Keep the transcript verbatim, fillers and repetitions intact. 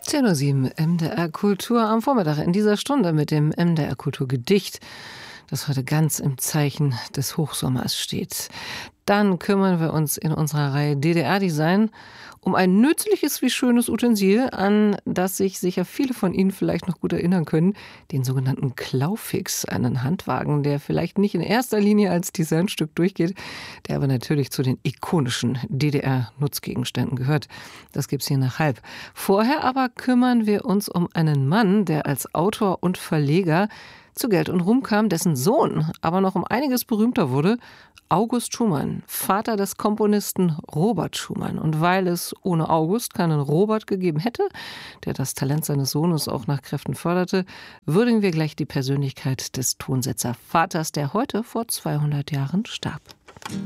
zehn Uhr sieben M D R Kultur am Vormittag in dieser Stunde mit dem M D R Kulturgedicht, das heute ganz im Zeichen des Hochsommers steht. Dann kümmern wir uns in unserer Reihe D D R-Design um ein nützliches wie schönes Utensil, an das sich sicher viele von Ihnen vielleicht noch gut erinnern können, den sogenannten Klaufix, einen Handwagen, der vielleicht nicht in erster Linie als Designstück durchgeht, der aber natürlich zu den ikonischen D D R-Nutzgegenständen gehört. Das gibt's hier nach halb. Vorher aber kümmern wir uns um einen Mann, der als Autor und Verleger zu Geld und Ruhm kam, dessen Sohn aber noch um einiges berühmter wurde, August Schumann, Vater des Komponisten Robert Schumann. Und weil es ohne August keinen Robert gegeben hätte, der das Talent seines Sohnes auch nach Kräften förderte, würdigen wir gleich die Persönlichkeit des Tonsetzer-Vaters, der heute vor zweihundert Jahren starb.